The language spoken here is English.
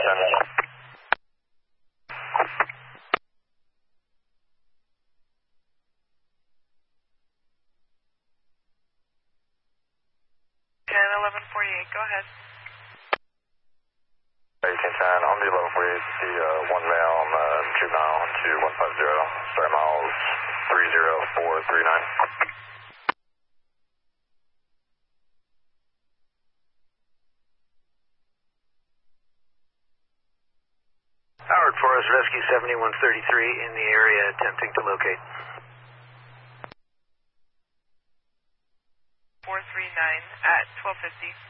Go ahead. 1810, on the 1148, the one male on the juvenile to 150, sorry, miles 30439. Howard Forest Rescue 7133 in the area attempting to locate. 439 at 1250.